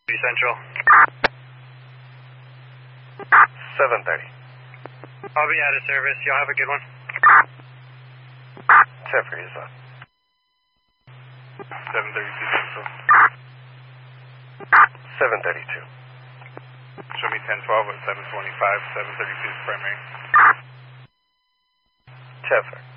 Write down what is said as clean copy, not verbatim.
Central. 7:30. I'll be out of service. Y'all have a good one. 10 is up. 732 Central. 7:32. Show me 1012 at 725, 732 is primary. 10.